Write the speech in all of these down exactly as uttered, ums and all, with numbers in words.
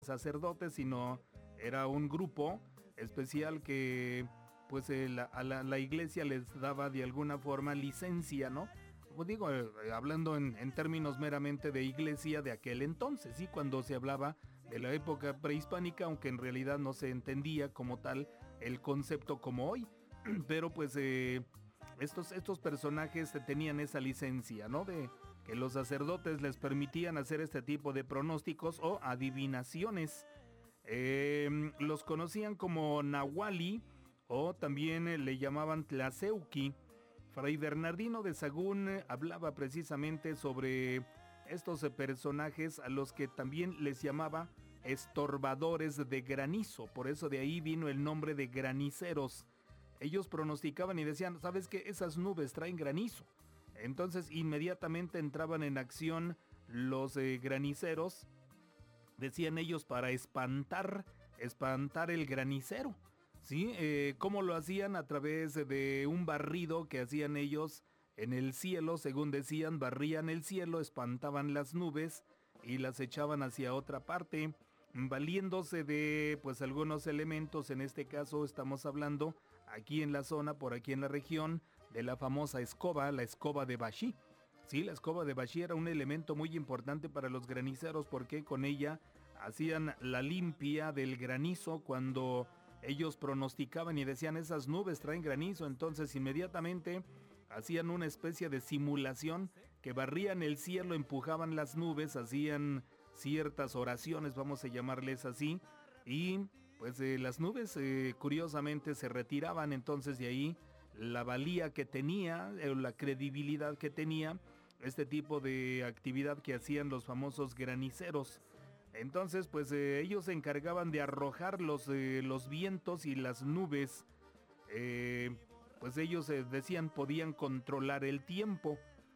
sacerdotes, sino era un grupo especial que pues eh, la, a la, la iglesia les daba de alguna forma licencia, ¿no? Pues digo, eh, hablando en, en términos meramente de iglesia de aquel entonces, ¿sí? Cuando se hablaba de la época prehispánica, aunque en realidad no se entendía como tal el concepto como hoy, pero pues eh, estos, estos personajes tenían esa licencia, ¿no? De que los sacerdotes les permitían hacer este tipo de pronósticos o adivinaciones. Eh, los conocían como Nahuali o también eh, le llamaban Tlaceuqui. Fray Bernardino de Sahagún eh, hablaba precisamente sobre estos eh, personajes a los que también les llamaba estorbadores de granizo. Por eso de ahí vino el nombre de graniceros. Ellos pronosticaban y decían, ¿sabes qué? Esas nubes traen granizo. Entonces inmediatamente entraban en acción los eh, graniceros, decían ellos, para espantar, espantar el granicero. ¿Sí? Eh, ¿Cómo lo hacían? A través de un barrido que hacían ellos en el cielo, según decían, barrían el cielo, espantaban las nubes y las echaban hacia otra parte, valiéndose de pues algunos elementos. En este caso estamos hablando aquí en la zona, por aquí en la región, de la famosa escoba, la escoba de Baxi. Sí, la escoba de Baxi era un elemento muy importante para los graniceros porque con ella hacían la limpia del granizo cuando ellos pronosticaban y decían esas nubes traen granizo. Entonces inmediatamente hacían una especie de simulación que barrían el cielo, empujaban las nubes, hacían ciertas oraciones, vamos a llamarles así, y pues eh, las nubes eh, curiosamente se retiraban. Entonces de ahí la valía que tenía, eh, la credibilidad que tenía este tipo de actividad que hacían los famosos graniceros. Entonces pues eh, ellos se encargaban de arrojar los, eh, los vientos y las nubes. Eh, pues ellos eh, decían podían controlar el tiempo.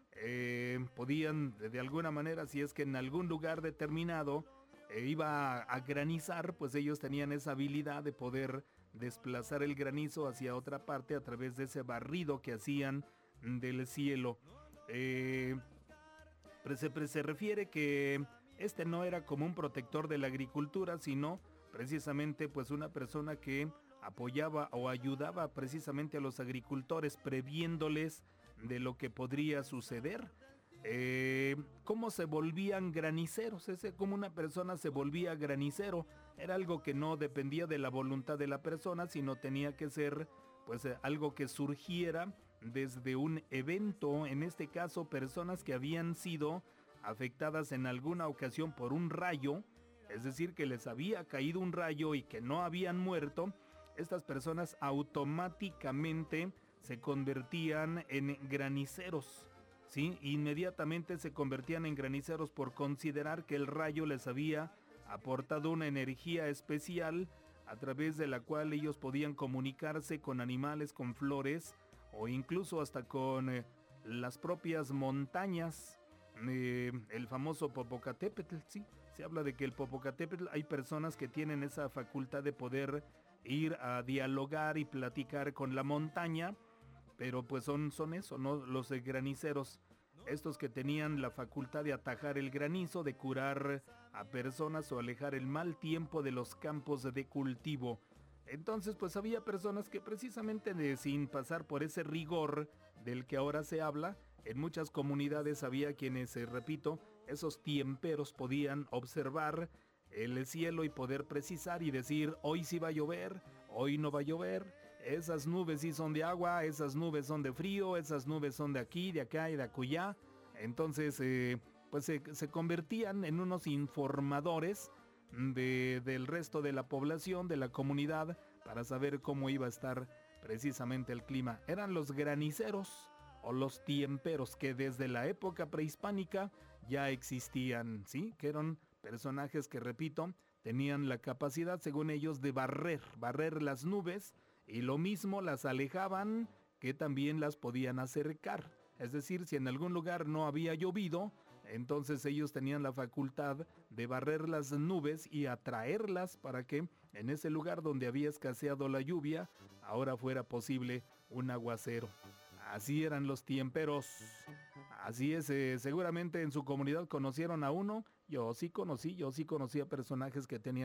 Eh, podían de alguna manera, si es que en algún lugar determinado eh, iba a, a granizar, pues ellos tenían esa habilidad de poder desplazar el granizo hacia otra parte a través de ese barrido que hacían del cielo. Eh, se, se refiere que este no era como un protector de la agricultura, sino precisamente pues una persona que apoyaba o ayudaba precisamente a los agricultores, previéndoles de lo que podría suceder. Eh, ¿Cómo se volvían graniceros? Ese, ¿Cómo una persona se volvía granicero? Era algo que no dependía de la voluntad de la persona, sino tenía que ser pues eh, algo que surgiera desde un evento. En este caso, personas que habían sido afectadas en alguna ocasión por un rayo, es decir, que les había caído un rayo y que no habían muerto. Estas personas automáticamente se convertían en graniceros, ¿sí? Inmediatamente se convertían en graniceros por considerar que el rayo les había aportado una energía especial a través de la cual ellos podían comunicarse con animales, con flores o incluso hasta con eh, las propias montañas. Eh, el famoso Popocatépetl, sí, se habla de que el Popocatépetl hay personas que tienen esa facultad de poder ir a dialogar y platicar con la montaña, pero pues son, son eso, ¿no? Los eh, graniceros, estos que tenían la facultad de atajar el granizo, de curar a personas o alejar el mal tiempo de los campos de cultivo. Entonces pues había personas que precisamente de, sin pasar por ese rigor del que ahora se habla, en muchas comunidades había quienes, eh, repito, esos tiemperos podían observar el cielo y poder precisar y decir, hoy sí va a llover, hoy no va a llover, esas nubes sí son de agua, esas nubes son de frío, esas nubes son de aquí, de acá y de acullá. Entonces eh, pues se, se convertían en unos informadores de, del resto de la población, de la comunidad, para saber cómo iba a estar precisamente el clima. Eran los graniceros o los tiemperos que desde la época prehispánica ya existían, ¿sí? Que eran personajes que, repito, tenían la capacidad, según ellos, de barrer, barrer las nubes, y lo mismo las alejaban que también las podían acercar. Es decir, si en algún lugar no había llovido, entonces ellos tenían la facultad de barrer las nubes y atraerlas para que en ese lugar donde había escaseado la lluvia, ahora fuera posible un aguacero. Así eran los tiemperos. Así es, eh, seguramente en su comunidad conocieron a uno. Yo sí conocí, yo sí conocí a personajes que tenían